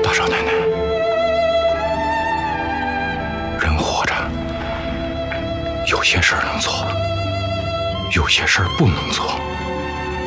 大少奶奶，人活着，有些事儿能做，有些事儿不能做。